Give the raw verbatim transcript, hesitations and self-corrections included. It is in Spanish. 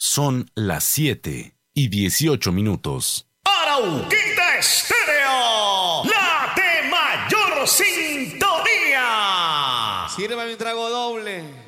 Son las siete y dieciocho minutos. Arauquita Estéreo, la de mayor sintonía. Sírvame un trago doble.